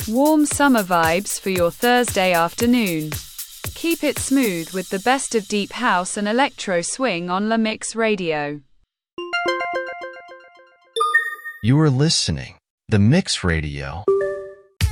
Warm summer vibes for your Thursday afternoon. Keep it smooth with the best of deep house and electro swing on La Mix Radio. You are listening The Mix Radio.